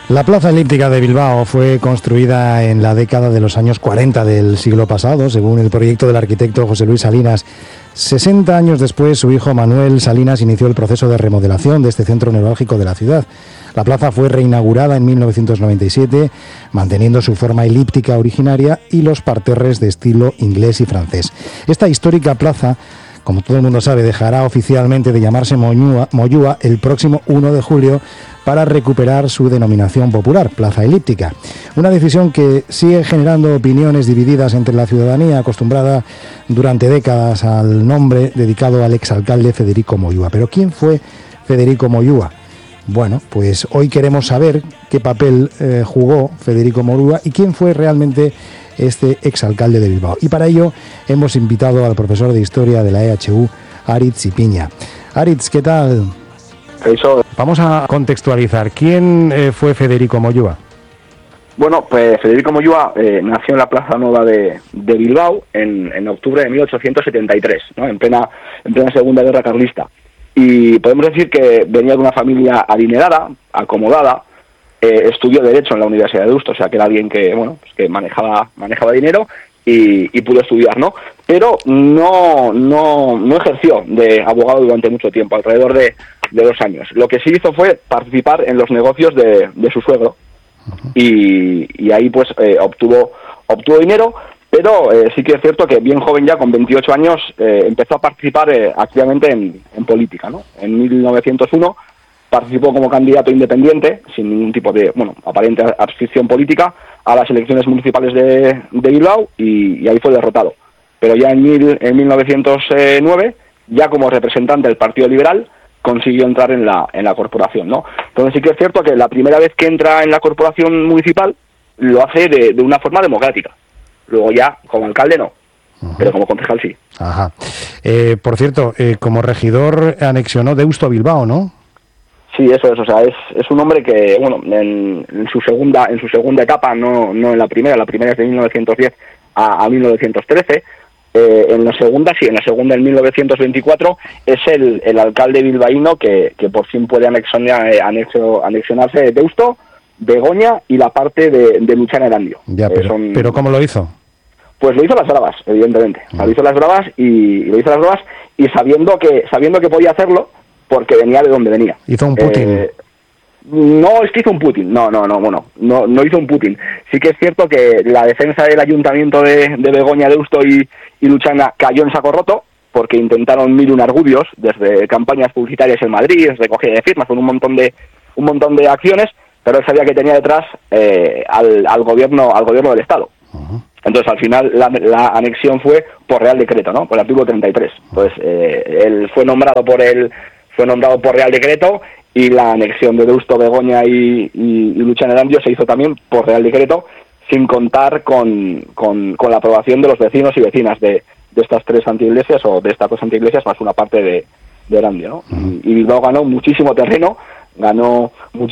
La Plaza Elíptica de Bilbao fue construida en la década de los años 40 del siglo pasado, según el proyecto del arquitecto José Luis Salinas. 60 años después, su hijo Manuel Salinas inició el proceso de remodelación de este centro neurálgico de la ciudad. La plaza fue reinaugurada en 1997, manteniendo su forma elíptica originaria y los parterres de estilo inglés y francés. Esta histórica plaza, como todo el mundo sabe, dejará oficialmente de llamarse Moyúa el próximo 1 de julio para recuperar su denominación popular, Plaza Elíptica. Una decisión que sigue generando opiniones divididas entre la ciudadanía, acostumbrada durante décadas al nombre dedicado al exalcalde Federico Moyúa. Pero ¿quién fue Federico Moyúa? Bueno, pues hoy queremos saber qué papel jugó Federico Moyúa y quién fue realmente este exalcalde de Bilbao. Y para ello hemos invitado al profesor de Historia de la EHU, Aritz Ipiña. Aritz, ¿qué tal? Vamos a contextualizar. ¿Quién fue Federico Moyúa? Bueno, pues Federico Moyúa nació en la Plaza Nueva de Bilbao en octubre de 1873, ¿no? en plena Segunda Guerra Carlista. Y podemos decir que venía de una familia adinerada, acomodada. Estudió Derecho en la Universidad de Deusto, o sea que era alguien que, bueno, pues que manejaba dinero y pudo estudiar, ¿no? Pero no ejerció de abogado durante mucho tiempo, alrededor de 2 años. Lo que sí hizo fue participar en los negocios de su suegro y ahí pues obtuvo dinero, pero sí que es cierto que bien joven ya, con 28 años, empezó a participar activamente en política, ¿no? En 1901 participó como candidato independiente, sin ningún tipo de, aparente adscripción política, a las elecciones municipales de Bilbao y ahí fue derrotado. Pero ya en 1909, ya como representante del Partido Liberal, consiguió entrar en la corporación, ¿no? Entonces sí que es cierto que la primera vez que entra en la corporación municipal lo hace de una forma democrática. Luego ya, como alcalde no, pero como concejal sí. Ajá. Por cierto, como regidor anexionó Deusto a Bilbao, ¿no? Sí, eso es, o sea, es un hombre que, en su segunda etapa, no en la primera es de 1910 a 1913, en la segunda en 1924, es el alcalde bilbaíno que por fin puede anexionarse Deusto, Begoña y la parte de Luchana Erandio. Ya, pero ¿cómo lo hizo? Pues lo hizo a las bravas, evidentemente. Lo hizo a las bravas y sabiendo que podía hacerlo, porque venía de donde venía. ¿Hizo un Putin? No es que hizo un Putin, no hizo un Putin. Sí que es cierto que la defensa del ayuntamiento de Begoña, Deusto y Luchana cayó en saco roto, porque intentaron mil un argudios, desde campañas publicitarias en Madrid, recogida de firmas, con un montón de acciones, pero él sabía que tenía detrás al gobierno del Estado. Uh-huh. Entonces, al final, la anexión fue por Real Decreto, ¿no? Por el artículo 33. Entonces, él fue nombrado por Real Decreto, y la anexión de Deusto, Begoña y Luchana Erandio se hizo también por Real Decreto, sin contar con la aprobación de los vecinos y vecinas de estas 3 antiiglesias, o de estas 2 antiiglesias, más una parte de Erandio, ¿no? Uh-huh. Y Bilbao ganó muchísimo terreno, ganó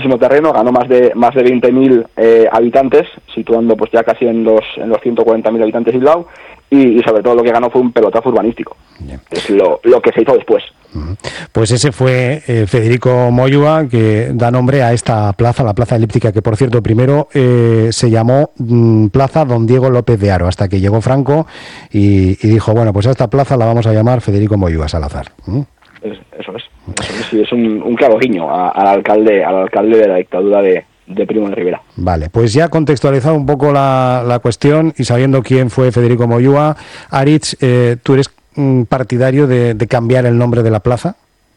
más de 20.000 habitantes, situando pues ya casi en los 140.000 habitantes de Bilbao, y sobre todo lo que ganó fue un pelotazo urbanístico. Bien. Es lo que se hizo después. Pues ese fue Federico Moyúa, que da nombre a esta plaza, la Plaza Elíptica, que por cierto primero se llamó Plaza Don Diego López de Haro, hasta que llegó Franco y dijo, bueno, pues a esta plaza la vamos a llamar Federico Moyúa Salazar. Eso es, sí, es un claro guiño al alcalde de la dictadura de Primo de Rivera. Vale, pues ya contextualizado un poco la cuestión y sabiendo quién fue Federico Moyúa, Aritz, ¿tú eres partidario de cambiar el nombre de la plaza?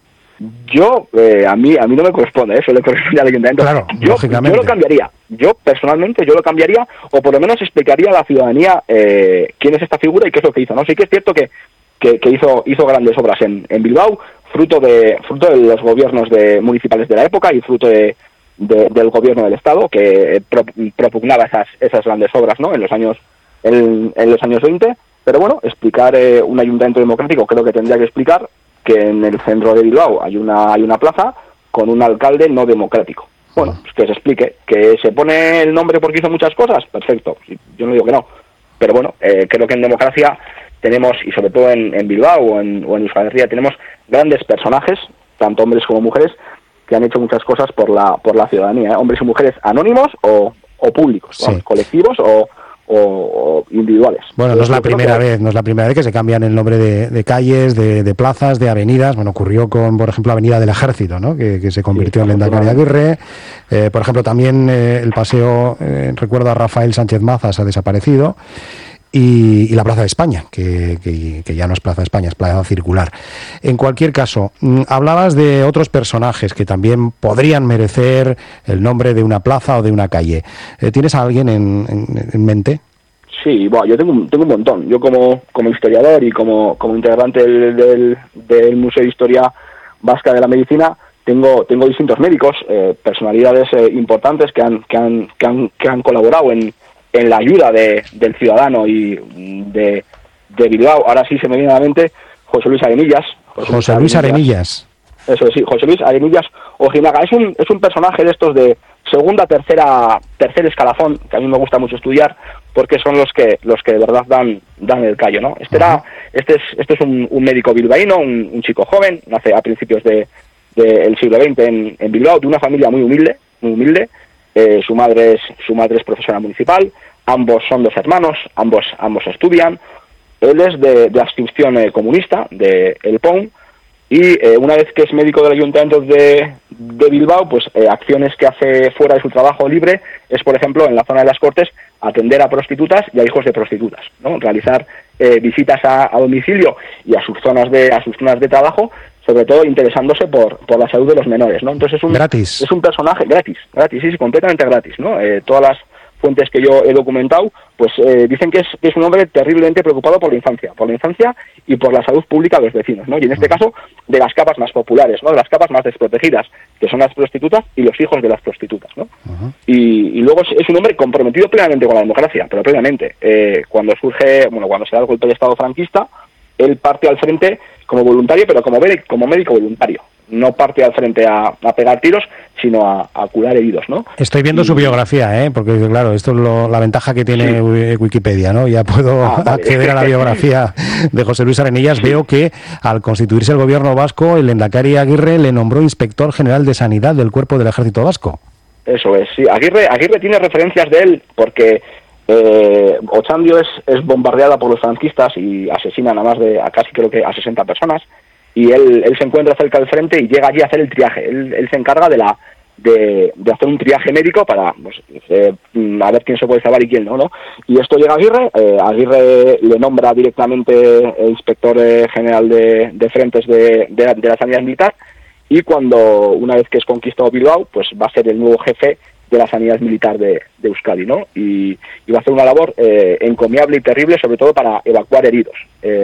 Yo, a mí no me corresponde, eso le corresponde al ayuntamiento. Claro, lógicamente. Yo lo cambiaría. Yo, personalmente, lo cambiaría, o por lo menos explicaría a la ciudadanía quién es esta figura y qué es lo que hizo, ¿no? Sí que es cierto que hizo grandes obras en Bilbao, fruto de los gobiernos municipales de la época y fruto del gobierno del Estado, que propugnaba esas grandes obras, ¿no? En los años 20. Pero bueno, explicar un ayuntamiento democrático, creo que tendría que explicar que en el centro de Bilbao hay una plaza con un alcalde no democrático. Bueno, pues que se explique, que se pone el nombre porque hizo muchas cosas, perfecto, yo no digo que no, pero bueno, creo que en democracia tenemos, y sobre todo en Bilbao o en Euskal Herria, tenemos grandes personajes, tanto hombres como mujeres, han hecho muchas cosas por la ciudadanía, hombres y mujeres anónimos o públicos, sí. colectivos o individuales. Bueno, no es la primera vez que se cambian el nombre de calles, de plazas, de avenidas. Bueno, ocurrió con, por ejemplo, Avenida del Ejército, ¿no? Que se convirtió en Lehendakari Aguirre. Por ejemplo, también el paseo, recuerdo a Rafael Sánchez Mazas, ha desaparecido. Y la Plaza de España, que ya no es Plaza de España, es Plaza Circular. En cualquier caso, hablabas de otros personajes que también podrían merecer el nombre de una plaza o de una calle. ¿Tienes a alguien en mente? Sí, bueno, yo tengo un montón. Yo como historiador y como integrante del Museo de Historia Vasca de la Medicina, tengo distintos médicos, personalidades importantes que han colaborado en la ayuda del ciudadano y de Bilbao. Ahora sí se me viene a la mente José Luis Arenillas. José Luis Arenillas. Eso sí, José Luis Arenillas Ojinaga. Es un personaje de estos de segunda, tercer escalafón, que a mí me gusta mucho estudiar, porque son los que de verdad dan el callo, ¿no? Este es un médico bilbaíno, un chico joven, nace a principios del siglo XX en Bilbao, de una familia muy humilde. Su madre es profesora municipal, ambos son dos hermanos, ambos estudian. Él es de adscripción comunista, de El PON, y una vez que es médico del Ayuntamiento de Bilbao, pues acciones que hace fuera de su trabajo libre es, por ejemplo, en la zona de las Cortes, atender a prostitutas y a hijos de prostitutas, ¿no? Realizar visitas a domicilio y a sus zonas de trabajo, sobre todo interesándose por la salud de los menores, ¿no? Entonces es un personaje gratis, sí, completamente gratis, ¿no? Todas las fuentes que yo he documentado, pues dicen que es un hombre terriblemente preocupado por la infancia y por la salud pública de los vecinos, ¿no? Y en este caso, de las capas más populares, ¿no? De las capas más desprotegidas, que son las prostitutas y los hijos de las prostitutas, ¿no? Y luego es un hombre comprometido plenamente con la democracia, pero plenamente. Cuando se da el golpe de Estado franquista, él parte al frente como voluntario, pero como médico voluntario. No parte al frente a pegar tiros, sino a curar heridos, ¿no? Estoy viendo su biografía, porque claro, esto es la ventaja que tiene Wikipedia, ¿no? Ya puedo acceder a la biografía de José Luis Arenillas. Sí. Veo que al constituirse el gobierno vasco, el Lehendakari Aguirre le nombró inspector general de Sanidad del Cuerpo del Ejército Vasco. Eso es, sí. Aguirre tiene referencias de él porque Otxandio es bombardeada por los franquistas y asesinan casi creo que a 60 personas. Y él se encuentra cerca del frente y llega allí a hacer el triaje. Él se encarga de hacer un triaje médico para a ver quién se puede salvar y quién no. Y esto llega a Aguirre. Aguirre le nombra directamente inspector general de frentes de la sanidad militar, y una vez que es conquistado Bilbao, pues va a ser el nuevo jefe de la sanidad militar de Euskadi, ¿no? Y va a hacer una labor encomiable y terrible, sobre todo para evacuar heridos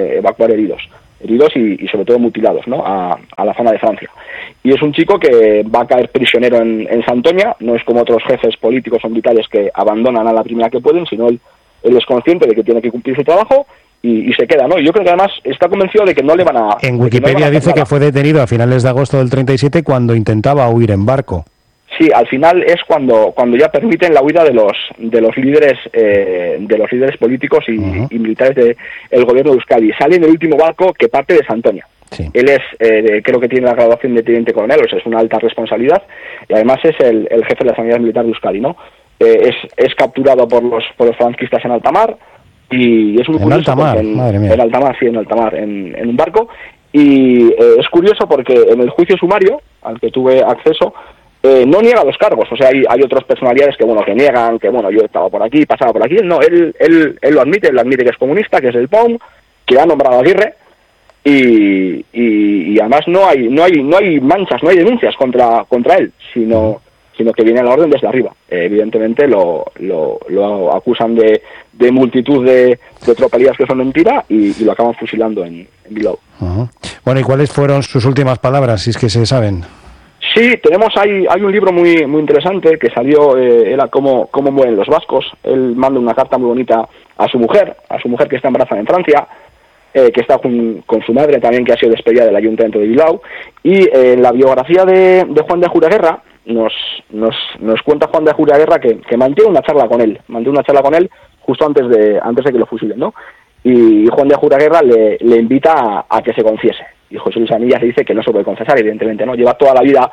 y sobre todo mutilados, ¿no? A la zona de Francia. Y es un chico que va a caer prisionero en Santoña. No es como otros jefes políticos o militares que abandonan a la primera que pueden, sino él es consciente de que tiene que cumplir su trabajo y se queda, ¿no? Y yo creo que además está convencido de que no le van a... En Wikipedia dice que fue detenido a finales de agosto del 37 cuando intentaba huir en barco. Sí, al final es cuando ya permiten la huida de los líderes políticos y militares del gobierno de Euskadi. Sale en el último barco que parte de Santoña. Sí. Él creo que tiene la graduación de teniente coronel, o sea, es una alta responsabilidad, y además es el jefe de la sanidad militar de Euskadi, ¿no? Es capturado por los franquistas en alta mar, y es muy curioso. En alta mar, en un barco, y es curioso porque en el juicio sumario al que tuve acceso, no niega los cargos. O sea, hay otras personalidades que niegan, que yo estaba por aquí, pasaba por aquí. No, él lo admite, que es comunista, que es del POM, que ha nombrado a Aguirre, y además no hay manchas, no hay denuncias contra él, sino que viene a la orden desde arriba. Evidentemente lo acusan de multitud de tropelías que son mentira y lo acaban fusilando en Bilbao. Bueno, ¿y cuáles fueron sus últimas palabras, si es que se saben? Sí, hay un libro muy interesante que salió, era cómo mueren los vascos. Él manda una carta muy bonita a su mujer que está embarazada en Francia, que está con su madre también, que ha sido despedida del Ayuntamiento de Bilbao. Y en la biografía de Juan de Ajuraguerra nos cuenta Juan de Ajuraguerra que mantiene una charla con él justo antes de que lo fusilen, ¿no? Y Juan de Ajuraguerra le invita a que se confiese. Y José Luis Arenillas le dice que no se puede confesar, evidentemente, ¿no? Lleva toda la vida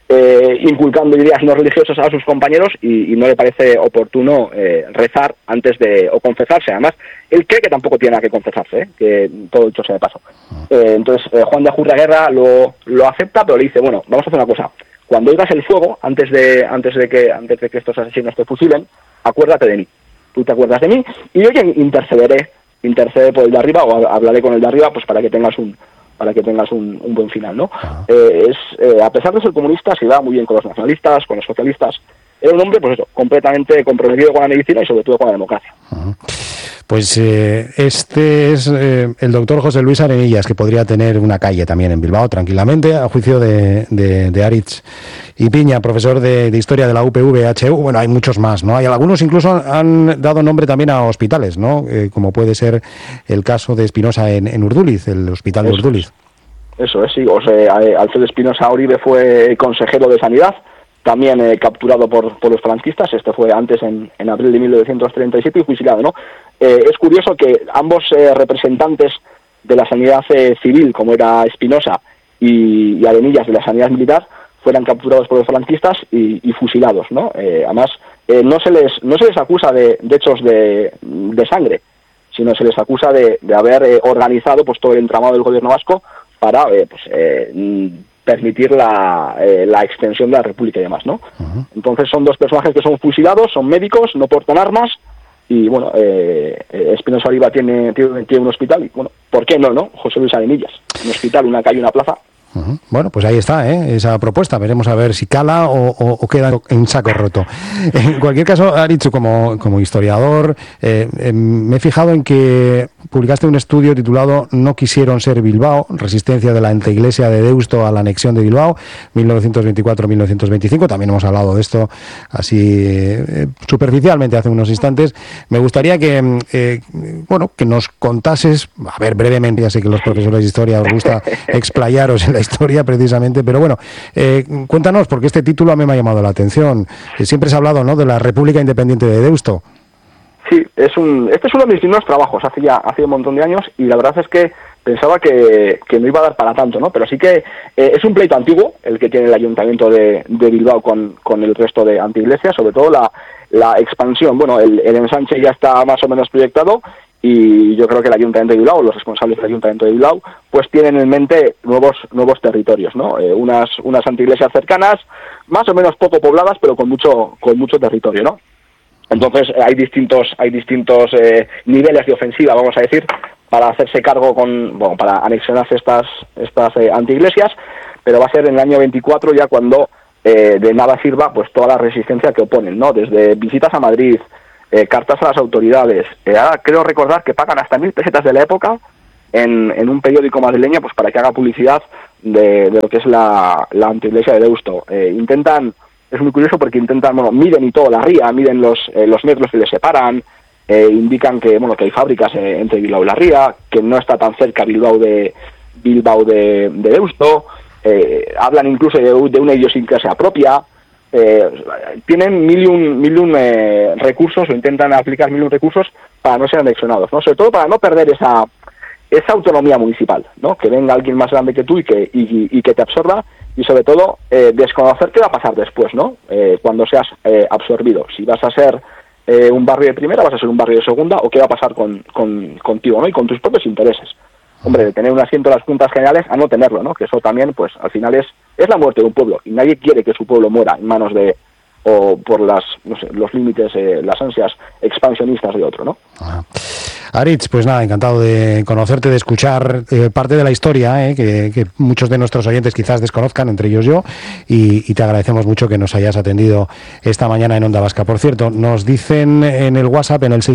inculcando ideas no religiosas a sus compañeros y no le parece oportuno rezar antes de, o confesarse. Además, él cree que tampoco tiene nada que confesarse, que todo dicho sea de paso. Entonces, Juan de Ajurraguerra lo acepta, pero le dice, bueno, vamos a hacer una cosa. Cuando oigas el fuego, antes de que estos asesinos te fusilen, acuérdate de mí. Tú te acuerdas de mí y yo intercede por el de arriba, o hablaré con el de arriba, pues para que tengas un buen final, ¿no? A pesar de ser comunista, se iba muy bien con los nacionalistas, con los socialistas. Era un hombre, pues eso, completamente comprometido con la medicina y sobre todo con la democracia. Pues este es el doctor José Luis Arenillas, que podría tener una calle también en Bilbao, tranquilamente, a juicio de Aritz y Piña, profesor de Historia de la UPV-HU. Bueno, hay muchos más, ¿no? Hay algunos incluso han dado nombre también a hospitales, ¿no? Como puede ser el caso de Espinosa en Urduliz, el hospital de Urduliz. Eso es, sí. O sea, Alfredo Espinosa Uribe fue consejero de Sanidad, también capturado por los franquistas. Este fue antes en abril de 1937 y fusilado, ¿no? Es curioso que ambos representantes de la sanidad civil, como era Espinosa y Arenillas de la sanidad militar, fueran capturados por los franquistas y fusilados, ¿no? Además, no se les acusa de hechos de sangre, sino se les acusa de haber organizado pues todo el entramado del gobierno vasco para permitir la extensión de la República y demás, ¿no? Uh-huh. Entonces son dos personajes que son fusilados, son médicos, no portan armas, y bueno, Espinosa Oliva tiene un hospital, y bueno, ¿por qué no? José Luis Arenillas, un hospital, una calle, una plaza. Uh-huh. Bueno, pues ahí está, esa propuesta. Veremos a ver si cala o queda en saco roto. En cualquier caso, Aritz, como historiador, me he fijado en que publicaste un estudio titulado No quisieron ser Bilbao, resistencia de la anteiglesia de Deusto a la anexión de Bilbao, 1924-1925. También hemos hablado de esto así superficialmente hace unos instantes. Me gustaría que nos contases, a ver, brevemente, ya sé que los profesores de historia os gusta explayaros en la historia precisamente, pero bueno, cuéntanos, porque este título a mí me ha llamado la atención. Siempre se ha hablado, ¿no?, de la República Independiente de Deusto. Sí, este es uno de mis primeros trabajos, hace un montón de años, y la verdad es que pensaba que no iba a dar para tanto, ¿no? Pero sí que es un pleito antiguo el que tiene el Ayuntamiento de Bilbao con el resto de antiiglesias, sobre todo la expansión. Bueno, el ensanche ya está más o menos proyectado, y yo creo que el Ayuntamiento de Bilbao, los responsables del Ayuntamiento de Bilbao, pues tienen en mente nuevos territorios, ¿no? Unas antiiglesias cercanas, más o menos poco pobladas, pero con mucho territorio, ¿no? Entonces hay distintos niveles de ofensiva, vamos a decir, para hacerse cargo para anexionarse estas antiiglesias, pero va a ser en el año 24 ya cuando de nada sirva pues toda la resistencia que oponen, ¿no? Desde visitas a Madrid, cartas a las autoridades. Ahora creo recordar que pagan hasta 1.000 pesetas de la época en un periódico madrileño pues para que haga publicidad de lo que es la antiiglesia de Deusto. Es muy curioso porque miden y todo la ría, miden los metros que les separan, indican que hay fábricas entre Bilbao y la ría, que no está tan cerca Bilbao de Deusto, hablan incluso de una idiosincrasia propia, tienen mil y un recursos, o intentan aplicar 1.000 y un recursos para no ser anexionados, ¿no? Sobre todo para no perder esa autonomía municipal, ¿no? Que venga alguien más grande que tú y que te absorba, y sobre todo desconocer qué va a pasar después, ¿no? Cuando seas absorbido. Si vas a ser un barrio de primera, vas a ser un barrio de segunda, o qué va a pasar contigo, ¿no? Y con tus propios intereses. Hombre, de tener un asiento en las juntas generales a no tenerlo, ¿no? Que eso también, pues, al final es la muerte de un pueblo, y nadie quiere que su pueblo muera en manos o por los límites, las ansias expansionistas de otro, ¿no? Aritz, pues nada, encantado de conocerte, de escuchar parte de la historia que muchos de nuestros oyentes quizás desconozcan, entre ellos yo, y te agradecemos mucho que nos hayas atendido esta mañana en Onda Vasca. Por cierto, nos dicen en el WhatsApp, en el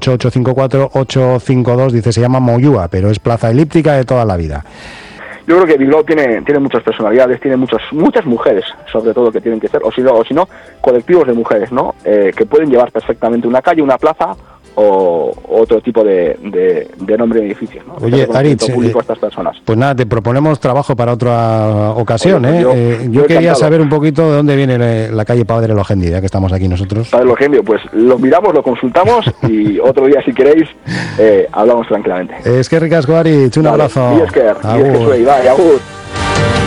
688-854-852, dice, se llama Moyúa, pero es plaza elíptica de toda la vida. Yo creo que Bilbao tiene muchas personalidades, tiene muchas mujeres, sobre todo, que tienen que ser, o si no, colectivos de mujeres, ¿no? Que pueden llevar perfectamente una calle, una plaza, o otro tipo de nombre de edificios, ¿no? Oye, Aritz, público a estas personas. Pues nada, te proponemos trabajo para otra ocasión. Oye, yo quería saber un poquito de dónde viene la calle Padre Logendi, ya que estamos aquí nosotros. Padre Logendi, pues lo miramos, lo consultamos y otro día, si queréis, hablamos tranquilamente. Es que ricasco, Aritz, un abrazo. Y es que soy, agur.